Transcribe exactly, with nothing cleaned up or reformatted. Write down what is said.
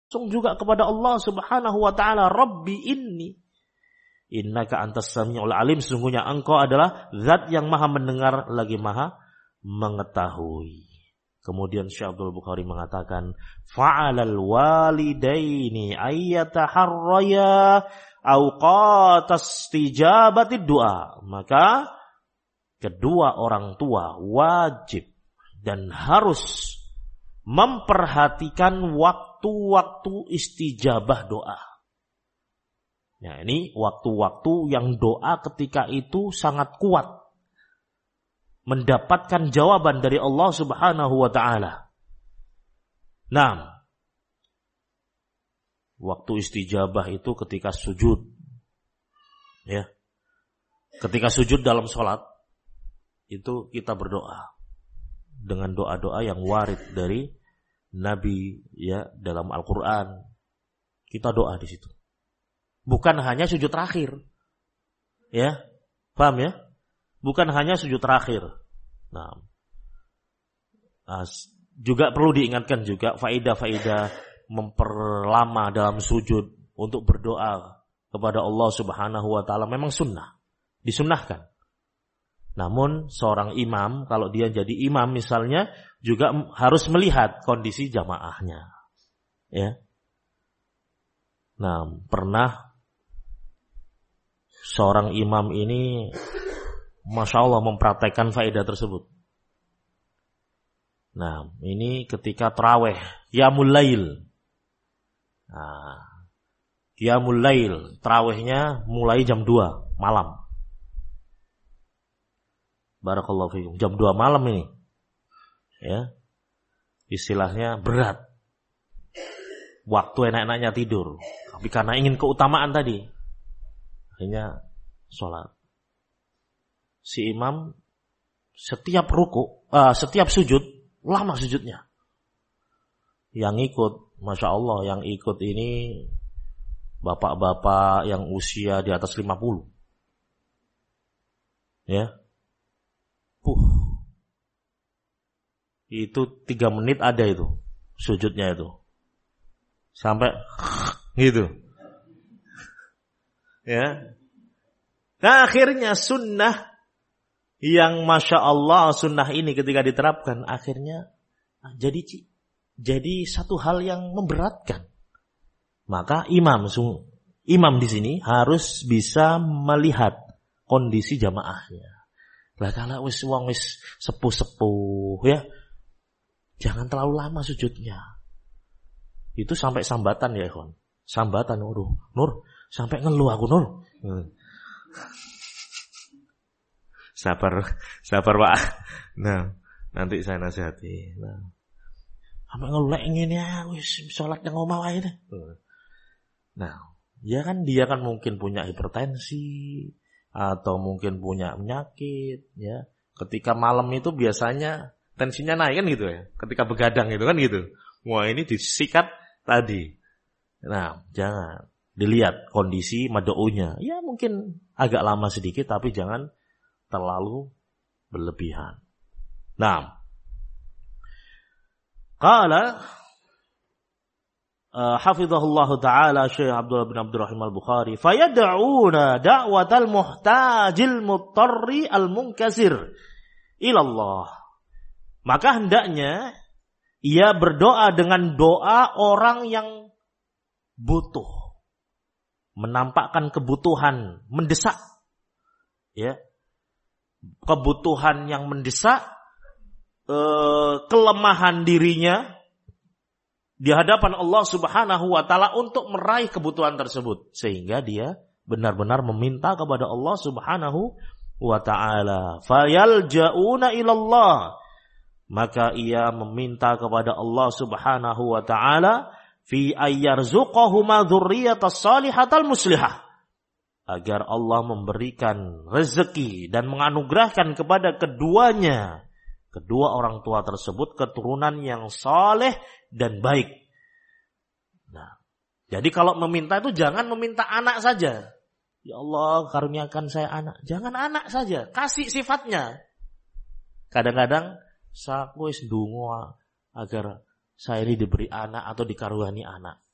langsung juga kepada Allah Subhanahu wa taala, Rabbi inni innaka antas samiul alim, sesungguhnya engkau adalah zat yang maha mendengar lagi maha mengetahui. Kemudian Syekh Abdul Bukhari mengatakan, fa'alal walidaini ayyataharraya awqatas istijabati du'a, maka kedua orang tua wajib dan harus memperhatikan waktu-waktu istijabah doa. Ya, ini waktu-waktu yang doa ketika itu sangat kuat mendapatkan jawaban dari Allah Subhanahu wa taala. Nah, waktu istijabah itu ketika sujud. Ya. Ketika sujud dalam sholat itu kita berdoa dengan doa-doa yang warid dari Nabi ya dalam Al-Qur'an. Kita doa di situ. Bukan hanya sujud terakhir. Ya. Paham ya? Bukan hanya sujud terakhir. Nah, juga perlu diingatkan juga faedah-faedah memperlama dalam sujud untuk berdoa kepada Allah Subhanahu wa taala memang sunnah, disunnahkan. Namun seorang imam kalau dia jadi imam misalnya juga harus melihat kondisi jamaahnya. Ya. Nah, pernah seorang imam ini Masya Allah mempraktekkan faedah tersebut. Nah, ini ketika tarawih, qiyamul lail. Nah, qiyamul lail, tarawihnya mulai jam dua malam. Barakallahu fikum. Jam dua malam ini. Ya. Istilahnya berat. Waktu enak-enaknya tidur. Tapi karena ingin keutamaan tadi, akhirnya sholat. Si imam setiap ruku, uh, setiap sujud, lama sujudnya. Yang ikut, Masya Allah, yang ikut ini bapak-bapak yang usia di atas lima puluh. Ya. Puh. Itu tiga menit ada itu, sujudnya itu. Sampai gitu. Ya. Nah, akhirnya sunnah yang Masya Allah sunnah ini ketika diterapkan akhirnya jadi jadi satu hal yang memberatkan. Maka imam imam di sini harus bisa melihat kondisi jamaahnya. Lah kalau wis wong wis sepuh-sepuh ya, jangan terlalu lama sujudnya. Itu sampai sambatan ya, ikhwan. Sambatan, aduh, Nur, sampai ngeluh aku, Nur. Hmm. Sabar, sabar Pak. Nah, nanti saya nasihati. Nah, sampai ngelek ngene ya, wis salat nang omah wae deh. Nah, ya kan dia kan mungkin punya hipertensi atau mungkin punya penyakit, ya. Ketika malam itu biasanya tensinya naik kan gitu ya. Ketika begadang itu kan gitu. Wah, ini disikat tadi. Nah, jangan dilihat kondisi mad'unya. Ya mungkin agak lama sedikit tapi jangan terlalu berlebihan. Nah, qala uh, hafizahullah ta'ala Syekh Abdullah bin Abdurrahim al-Bukhari, fayad'una da'watal muhtajil muttarri al-munkasir ilallah. Maka hendaknya ia berdoa dengan doa orang yang butuh, menampakkan kebutuhan mendesak, ya. Kebutuhan yang mendesak, eh, kelemahan dirinya di hadapan Allah Subhanahu wa taala untuk meraih kebutuhan tersebut, sehingga dia benar-benar meminta kepada Allah Subhanahu wa taala. Fayalja'una ilallah, maka ia meminta kepada Allah Subhanahu wa taala fi ayyarzuqahuma dzurriyyatas shalihatal muslihah, agar Allah memberikan rezeki dan menganugerahkan kepada keduanya, kedua orang tua tersebut, keturunan yang saleh dan baik. Nah, jadi kalau meminta itu jangan meminta anak saja. Ya Allah, karuniakan saya anak. Jangan anak saja, kasih sifatnya. Kadang-kadang saya wis ndonga agar saya ini diberi anak atau dikaruniai anak.